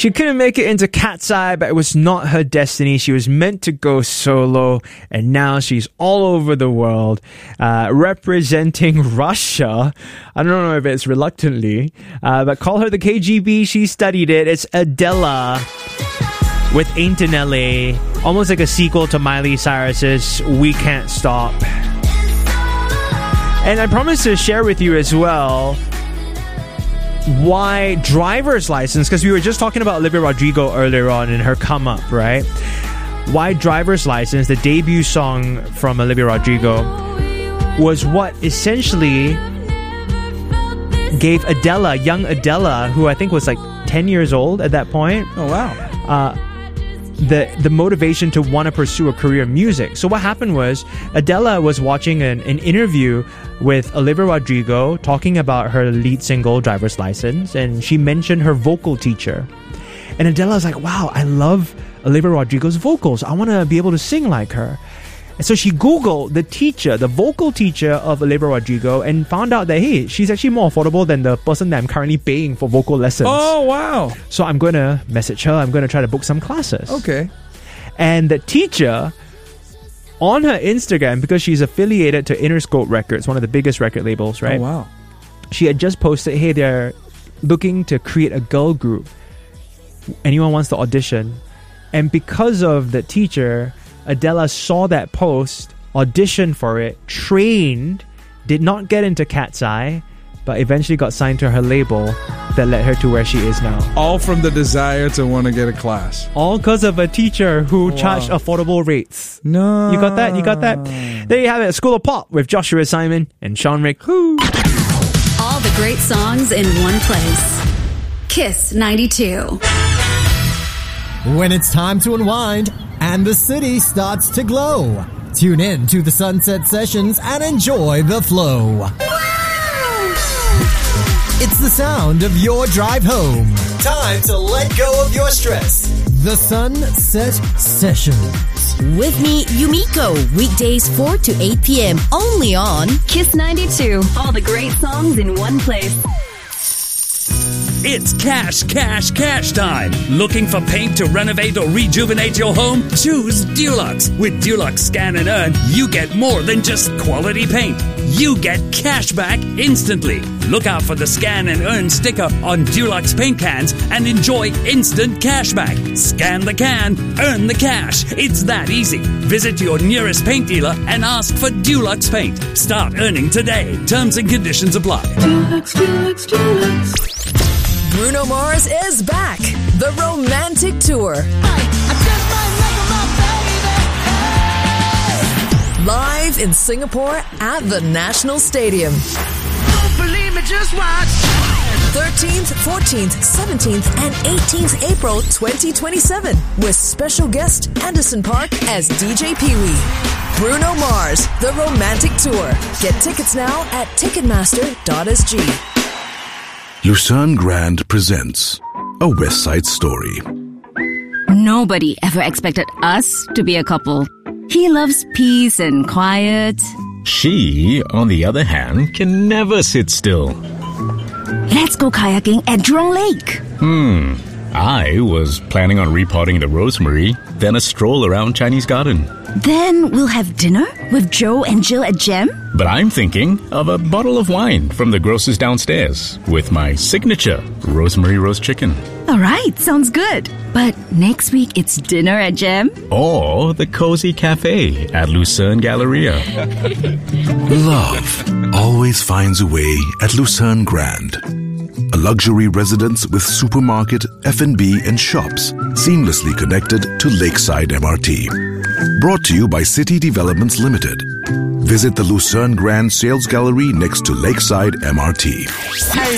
She couldn't make it into Cat's Eye, but it was not her destiny. She was meant to go solo, and now she's all over the world, representing Russia. I don't know if it's reluctantly, but call her the KGB. She studied it. It's Adela with Ain't in LA, almost like a sequel to Miley Cyrus's We Can't Stop. And I promised to share with you as well why driver's license, because we were just talking about Olivia Rodrigo earlier on in her come up, right? Why driver's license, the debut song from Olivia Rodrigo, was what essentially gave Adela, young Adela, who I think was like 10 years old at that point. Oh, wow. The motivation to want to pursue a career in music. So what happened was Adela was watching an interview with Olivia Rodrigo talking about her lead single Driver's License, and she mentioned her vocal teacher. And Adela was like, wow, I love Olivia Rodrigo's vocals. I want to be able to sing like her. And so she Googled the teacher, the vocal teacher of Olivia Rodrigo, and found out that, hey, she's actually more affordable than the person that I'm currently paying for vocal lessons. Oh, wow. So I'm going to message her. I'm going to try to book some classes. Okay. And the teacher, on her Instagram, because she's affiliated to Interscope Records, one of the biggest record labels, right? Oh, wow. She had just posted, hey, they're looking to create a girl group. Anyone wants to audition? And because of the teacher, Adela saw that post, auditioned for it, trained, did not get into Cat's Eye, but eventually got signed to her label that led her to where she is now. All from the desire to want to get a class. All because of a teacher who charged affordable rates. No. You got that? You got that? There you have it. School of Pop with Joshua Simon and Sean Rick. Woo. All the great songs in one place. Kiss 92. When it's time to unwind and the city starts to glow, tune in to the Sunset Sessions and enjoy the flow. It's the sound of your drive home. Time to let go of your stress. The Sunset Sessions. With me, Yumiko, weekdays 4 to 8 p.m. only on Kiss 92. All the great songs in one place. It's cash time. Looking for paint to renovate or rejuvenate your home? Choose Dulux. With Dulux Scan and Earn, you get more than just quality paint. You get cash back instantly. Look out for the Scan and Earn sticker on Dulux paint cans and enjoy instant cash back. Scan the can, earn the cash. It's that easy. Visit your nearest paint dealer and ask for Dulux paint. Start earning today. Terms and conditions apply. Dulux. Bruno Mars is back. The Romantic Tour. Live in Singapore at the National Stadium. Don't believe me, just watch. 13th, 14th, 17th, and 18th April 2027 with special guest Anderson .Paak as DJ Pee Wee. Bruno Mars, The Romantic Tour. Get tickets now at Ticketmaster.sg. Lucerne Grand presents A West Side Story. Nobody ever expected us to be a couple. He loves peace and quiet. She, on the other hand, can never sit still. Let's go kayaking at Jurong Lake. I was planning on repotting the rosemary, then a stroll around Chinese Garden. Then we'll have dinner with Joe and Jill at Gem. But I'm thinking of a bottle of wine from the grocer's downstairs with my signature rosemary roast chicken. All right, sounds good. But next week it's dinner at Gem. Or the cozy cafe at Lucerne Galleria. Love always finds a way at Lucerne Grand. A luxury residence with supermarket, F&B and shops seamlessly connected to Lakeside MRT. Brought to you by City Developments Limited. Visit the Lucerne Grand Sales Gallery next to Lakeside MRT.